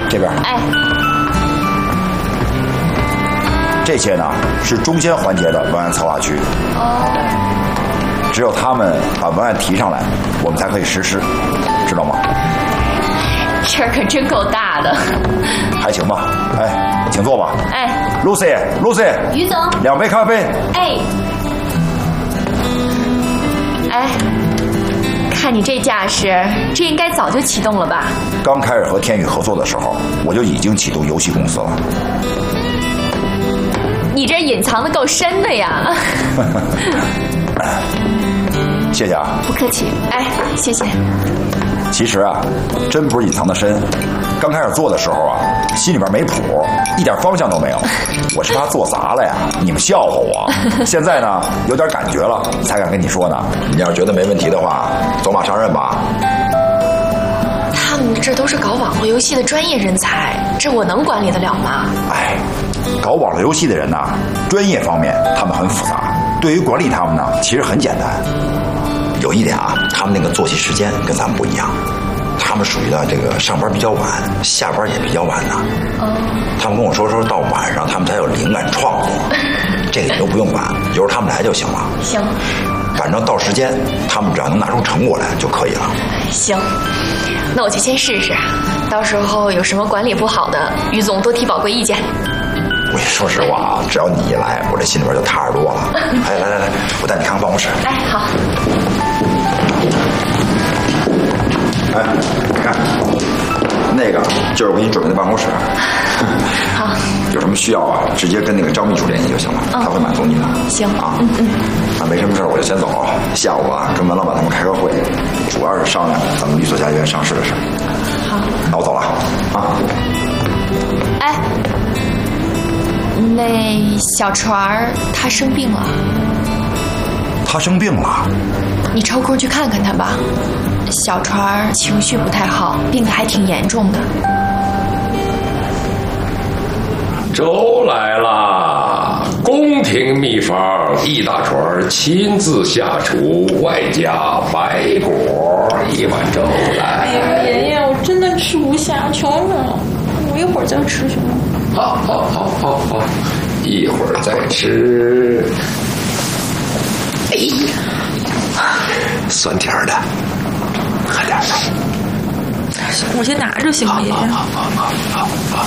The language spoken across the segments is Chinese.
这边。 哎， 这些呢是中间环节的文案策划区。只有他们把文案提上来，我们才可以实施，知道吗？ 这儿可真够大的。 还行吧。哎，请坐吧。 哎 ，Lucy， 于总 ，2杯咖啡。 哎，看你这架势，这应该早就启动了吧？ 刚开始和天宇合作的时候，我就已经启动游戏公司了。 你这隐藏的够深的呀。 谢谢啊。 不客气。哎，谢谢。 其实啊，真不是隐藏的深。刚开始做的时候啊，心里边没谱，一点方向都没有。我是怕做砸了呀，你们笑话我。现在呢，有点感觉了，才敢跟你说呢。你要是觉得没问题的话，走马上任吧。 他们这都是搞网络游戏的专业人才，这我能管理得了吗？ 哎，搞网络游戏的人呢，专业方面他们很复杂，对于管理他们呢，其实很简单。有一点啊，他们那个作息时间跟咱们不一样，他们属于呢这个上班比较晚，下班也比较晚呢。他们跟我说到晚上他们才有灵感创作，这个你都不用管，由着他们来就行了。 行， 反正到时间他们只要能拿出成果来就可以了。 行，那我就先试试，到时候有什么管理不好的，于总多提宝贵意见。 我说实话啊，只要你一来，我这心里边就踏实多了。哎，来，我带你看看办公室。 哎，好。 哎，你看，那个就是我给你准备的办公室。 好， 有什么需要啊，直接跟那个张秘书联系就行了，他会满足你的。 行啊，那没什么事我就先走了。下午啊，跟文老板他们开个会，主要是商量咱们绿色家园上市的事。 好， 那我走了啊。 哎，那小船儿他生病了。 他生病了？ 你抽空去看看他吧。小船儿情绪不太好，病得还挺严重的。 粥来啦！宫廷秘方，易大船亲自下厨，外加白果1碗粥来。 哎呀，爷爷，我真的吃不下，求你了，我一会儿再吃行吗？ 好，一会儿再吃。哎呀，酸甜的，喝点吧。 我先拿着行吗，爷爷？ 好。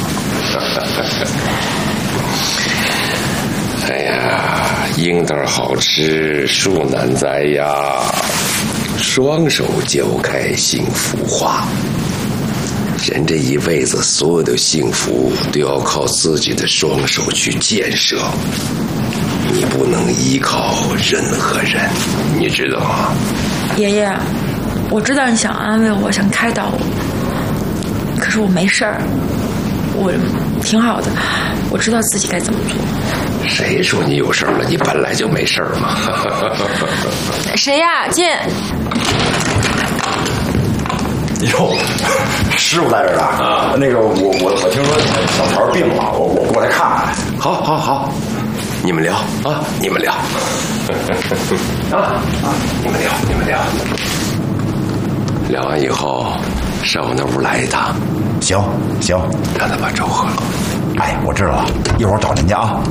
哎呀，樱桃好吃，树难栽呀，双手浇开幸福花。人这一辈子，所有的幸福都要靠自己的双手去建设，你不能依靠任何人，你知道吗？ 爷爷，我知道你想安慰我，想开导我，可是我没事儿，我挺好的，我知道自己该怎么做。 谁说你有事儿了？你本来就没事儿嘛。 谁呀？进。 哟，师傅在这儿呢。啊，那个我听说小船病了，我过来看看。 好，你们聊啊，你们聊。你们聊。聊完以后，上我那屋来一趟。 行， 让他把粥喝了。 哎，我知道了，一会儿找您去啊。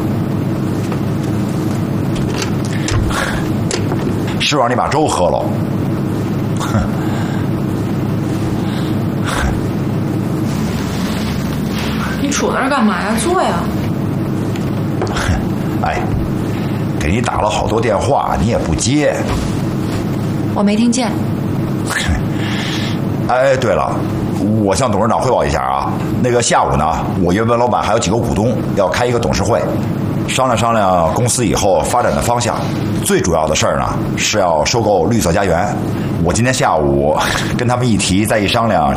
师傅让你把粥喝了。 你杵那儿干嘛呀？坐呀。 哎，给你打了好多电话，你也不接。 我没听见。 哎，对了，我向董事长汇报一下啊。那个下午呢，我约文老板还有几个股东要开一个董事会，商量公司以后发展的方向。最主要的事儿呢，是要收购绿色家园。我今天下午跟他们一提，再一商量。